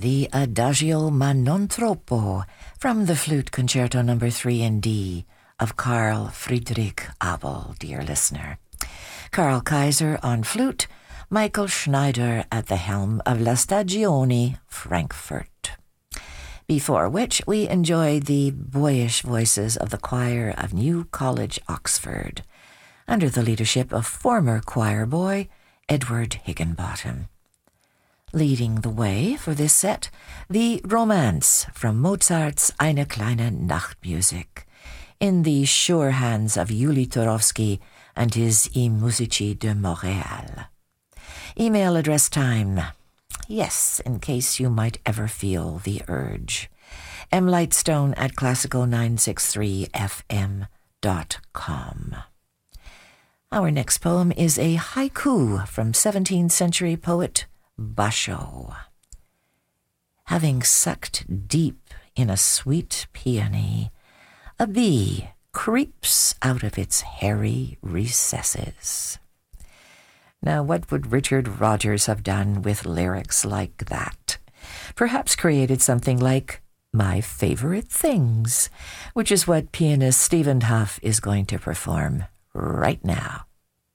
the Adagio ma non troppo from the Flute Concerto No. 3 in D of Carl Friedrich Abel, dear listener. Carl Kaiser on flute, Michael Schneider at the helm of La Stagione, Frankfurt. Before which we enjoyed the boyish voices of the choir of New College, Oxford, under the leadership of former choir boy Edward Higginbottom. Leading the way for this set, the Romance from Mozart's Eine kleine Nachtmusik, in the sure hands of Yuli Turovsky and his I Musici de Montréal. Email address time. Yes, in case you might ever feel the urge. mlightstone at classical963fm.com. Our next poem is a haiku from 17th century poet Basho. Having sucked deep in a sweet peony, a bee creeps out of its hairy recesses. Now, what would Richard Rogers have done with lyrics like that? Perhaps created something like My Favorite Things, which is what pianist Stephen Huff is going to perform right now.